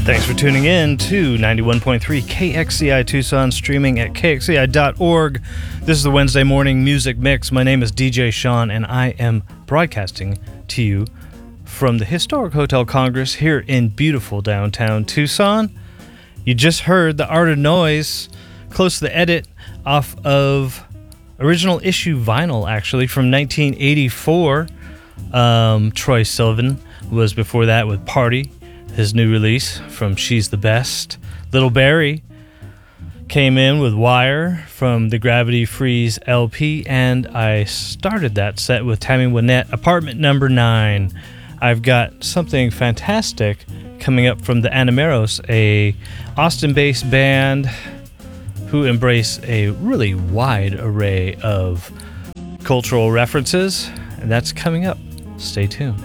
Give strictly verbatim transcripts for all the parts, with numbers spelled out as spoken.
Thanks for tuning in to ninety-one point three K X C I Tucson, streaming at K X C I dot org. This is the Wednesday morning music mix. My name is D J Sean, and I am broadcasting to you from the Historic Hotel Congress here in beautiful downtown Tucson. You just heard the Art of Noise, close to the edit, off of original issue vinyl, actually, from nineteen eighty-four. Um, Troy Sullivan was before that with Party, his new release from She's the Best. Little Barry came in with Wire from the Gravity Freeze L P, and I started that set with Tammy Wynette, Apartment Number nine. I've got something fantastic coming up from the Animeros, a Austin-based band who embrace a really wide array of cultural references, and that's coming up. Stay tuned.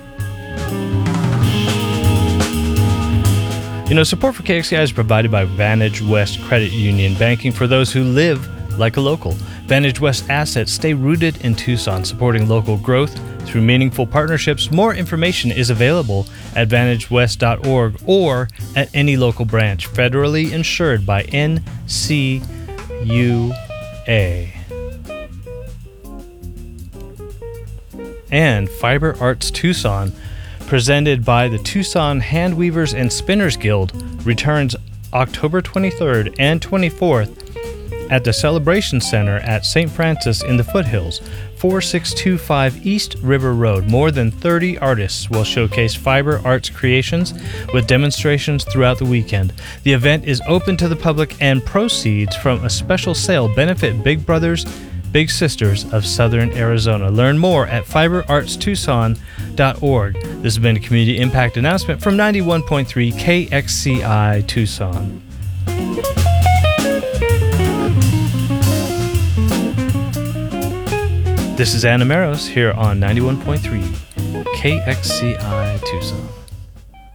You know, support for K X C I is provided by Vantage West Credit Union, banking for those who live like a local. Vantage West assets stay rooted in Tucson, supporting local growth through meaningful partnerships. More information is available at vantage west dot org or at any local branch, federally insured by N C U A. And Fiber Arts Tucson, presented by the Tucson Handweavers and Spinners Guild, returns October twenty-third and twenty-fourth at the Celebration Center at Saint Francis in the Foothills, forty-six twenty-five East River Road. More than thirty artists will showcase fiber arts creations with demonstrations throughout the weekend. The event is open to the public, and proceeds from a special sale benefit Big Brothers Big Sisters of Southern Arizona. Learn more at fiber arts tucson dot org. This has been a community impact announcement from ninety-one point three K X C I Tucson. This is Animeros here on ninety-one point three K X C I Tucson.